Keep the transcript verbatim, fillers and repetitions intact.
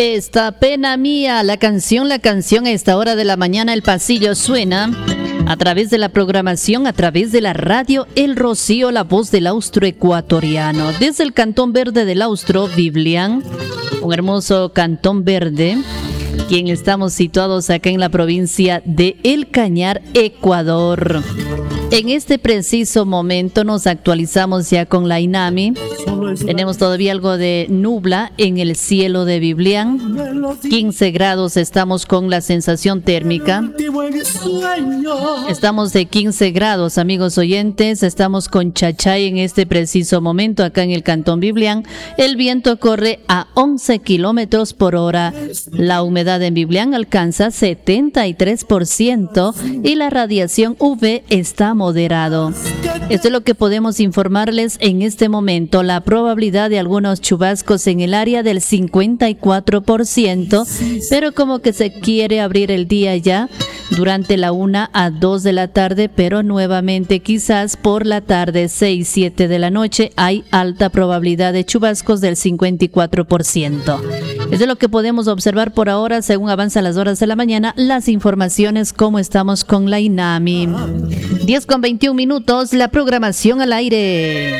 Esta pena mía, la canción, la canción a esta hora de la mañana el pasillo suena a través de la programación, a través de la radio El Rocío, la voz del austro ecuatoriano. Desde el Cantón Verde del Austro, Biblián, un hermoso cantón verde, quien estamos situados acá en la provincia de El Cañar, Ecuador. En este preciso momento nos actualizamos ya con la INAMI. Tenemos todavía algo de nubla en el cielo de Biblián. quince grados estamos con la sensación térmica. Estamos de quince grados, amigos oyentes. Estamos con Chachay en este preciso momento acá en el Cantón Biblián. El viento corre a once kilómetros por hora. La humedad en Biblián alcanza setenta y tres por ciento y la radiación U V está moderado. Esto es lo que podemos informarles en este momento. La probabilidad de algunos chubascos en el área del cincuenta y cuatro por ciento, pero como que se quiere abrir el día ya durante la una a dos de la tarde, pero nuevamente quizás por la tarde seis, siete de la noche hay alta probabilidad de chubascos del cincuenta y cuatro por ciento. Eso es lo que podemos observar por ahora según avanzan las horas de la mañana. Las informaciones, cómo estamos con la INAMI. diez con veintiún minutos, la programación al aire.